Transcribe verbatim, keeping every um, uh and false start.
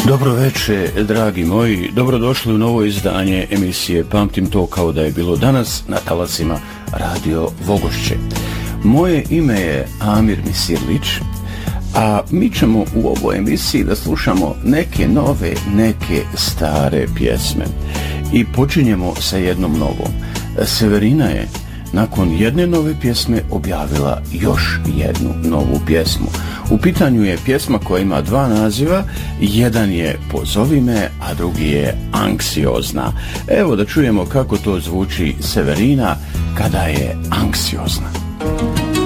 Dobro večer, dragi moji, dobrodošli u novo izdanje emisije Pamtim to kao da je bilo danas na talasima Radio Vogošće. Moje ime je Amir Misirlić, a mi ćemo u ovoj emisiji da slušamo neke nove, neke stare pjesme. I počinjemo sa jednom novom. Severina je nakon jedne nove pjesme objavila još jednu novu pjesmu. U pitanju je pjesma koja ima dva naziva, jedan je Pozovi me, a drugi je Anksiozna. Evo da čujemo kako to zvuči Severina kada je anksiozna.